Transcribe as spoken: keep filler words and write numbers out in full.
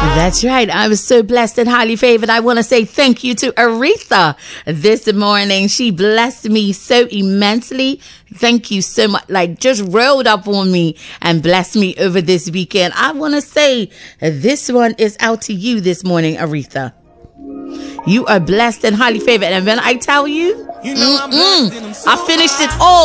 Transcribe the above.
That's right. I was so blessed and highly favored. I want to say thank you to Aretha this morning. She blessed me so immensely. Thank you so much. Like, just rolled up on me and blessed me over this weekend. I want to say this one is out to you this morning, Aretha. You are blessed and highly favored. And when I tell you, you know I'm I finished it all.